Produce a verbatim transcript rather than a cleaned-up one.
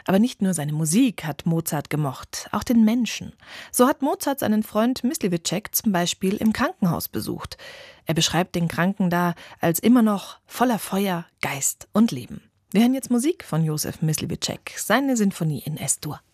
Aber nicht nur seine Musik hat Mozart gemocht, auch den Menschen. So hat Mozart seinen Freund Mysliveček zum Beispiel im Krankenhaus besucht. Er beschreibt den Kranken da als immer noch voller Feuer, Geist und Leben. Wir hören jetzt Musik von Josef Mysliveček, seine Sinfonie in Es-Dur.